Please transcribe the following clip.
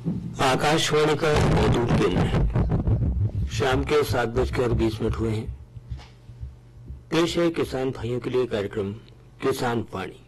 आकाशवाणी का मौजूद केंद्र है। शाम के 7:20 हुए हैं। पेश है किसान भाइयों के लिए कार्यक्रम किसान वाणी।